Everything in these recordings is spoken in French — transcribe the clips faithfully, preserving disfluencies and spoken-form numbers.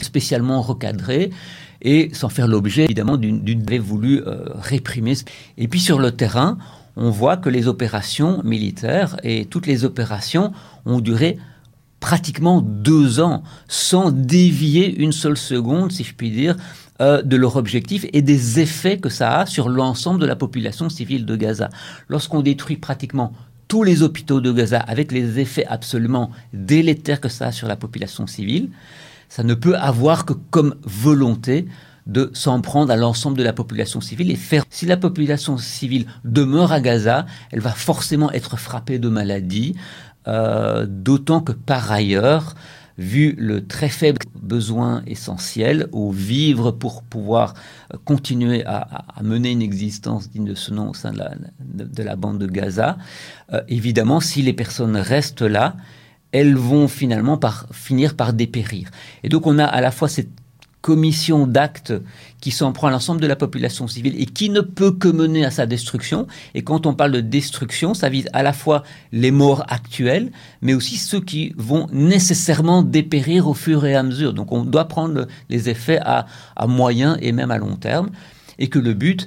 spécialement recadrée et sans faire l'objet évidemment d'une, d'une avait voulu euh, réprimer. Et puis sur le terrain, on voit que les opérations militaires et toutes les opérations ont duré pratiquement deux ans sans dévier une seule seconde, si je puis dire, euh, de leur objectif et des effets que ça a sur l'ensemble de la population civile de Gaza. Lorsqu'on détruit pratiquement tous les hôpitaux de Gaza avec les effets absolument délétères que ça a sur la population civile, ça ne peut avoir que comme volonté de s'en prendre à l'ensemble de la population civile et faire... Si la population civile demeure à Gaza, elle va forcément être frappée de maladies, euh, d'autant que par ailleurs, vu le très faible besoin essentiel au vivre pour pouvoir continuer à, à mener une existence digne de ce nom au sein de la, de, de la bande de Gaza, euh, évidemment, si les personnes restent là, elles vont finalement par, finir par dépérir. Et donc on a à la fois cette commission d'actes qui s'en prend à l'ensemble de la population civile et qui ne peut que mener à sa destruction. Et quand on parle de destruction, ça vise à la fois les morts actuels, mais aussi ceux qui vont nécessairement dépérir au fur et à mesure. Donc on doit prendre les effets à, à moyen et même à long terme, et que le but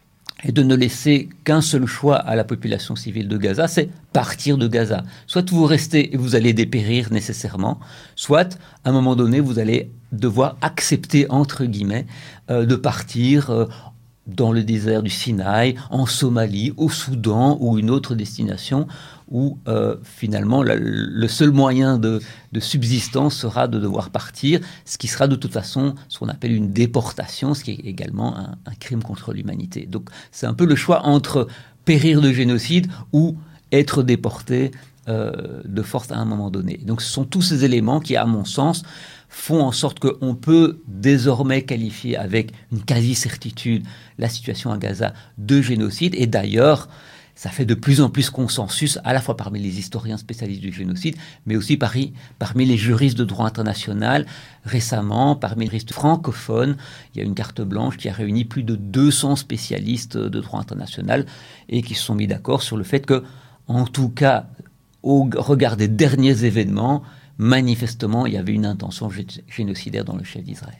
et de ne laisser qu'un seul choix à la population civile de Gaza, c'est partir de Gaza. Soit vous restez et vous allez dépérir nécessairement, soit à un moment donné, vous allez devoir accepter, entre guillemets, euh, de partir euh, dans le désert du Sinaï, en Somalie, au Soudan ou une autre destination où euh, finalement la, le seul moyen de, de subsistance sera de devoir partir, ce qui sera de toute façon ce qu'on appelle une déportation, ce qui est également un, un crime contre l'humanité. Donc c'est un peu le choix entre périr de génocide ou être déporté euh, de force à un moment donné. Donc ce sont tous ces éléments qui, à mon sens, font en sorte qu'on peut désormais qualifier avec une quasi-certitude la situation à Gaza de génocide. Et d'ailleurs, ça fait de plus en plus consensus, à la fois parmi les historiens spécialistes du génocide, mais aussi parmi, parmi les juristes de droit international. Récemment, parmi les juristes francophones, il y a une carte blanche qui a réuni plus de deux cents spécialistes de droit international et qui se sont mis d'accord sur le fait que, en tout cas, au regard des derniers événements, manifestement, il y avait une intention gé- génocidaire dans le chef d'Israël.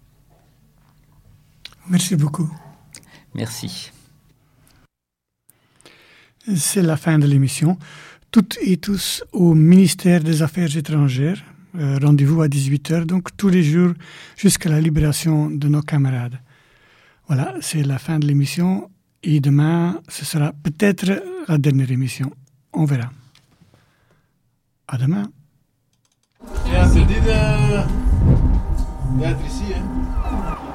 Merci beaucoup. Merci. C'est la fin de l'émission. Toutes et tous au ministère des Affaires étrangères. Euh, rendez-vous à dix-huit heures, donc tous les jours jusqu'à la libération de nos camarades. Voilà, c'est la fin de l'émission. Et demain, ce sera peut-être la dernière émission. On verra. À demain. Et interdit de... d'être ici, hein.